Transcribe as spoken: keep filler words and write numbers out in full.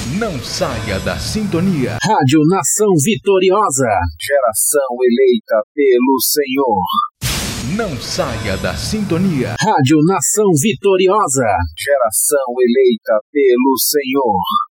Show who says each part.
Speaker 1: Não saia da sintonia.
Speaker 2: Rádio Nação Vitoriosa.
Speaker 3: Geração eleita pelo Senhor.
Speaker 1: Não saia da sintonia.
Speaker 2: Rádio Nação Vitoriosa.
Speaker 3: Geração eleita pelo Senhor.